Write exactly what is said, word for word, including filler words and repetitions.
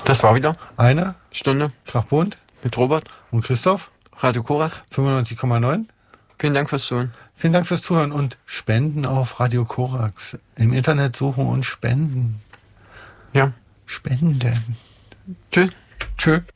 Das war wieder eine Stunde Krachbund mit Robert und Christoph. Radio Korax. fünfundneunzig Komma neun. Vielen Dank fürs Zuhören. Vielen Dank fürs Zuhören und Spenden auf Radio Korax. Im Internet suchen und spenden. Ja. Spenden. Tschüss. Tschüss.